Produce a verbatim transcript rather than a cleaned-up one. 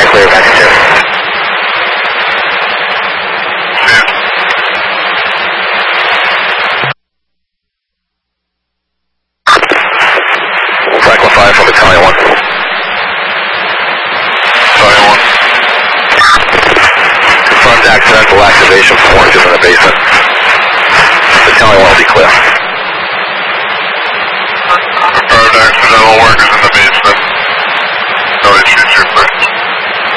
clear back to two. Franklin five from Battalion one. Battalion one. Confirmed accidental activation from oranges in the basement. Battalion one will be clear. Confirmed accidental workers in the basement. No issues, you're clear.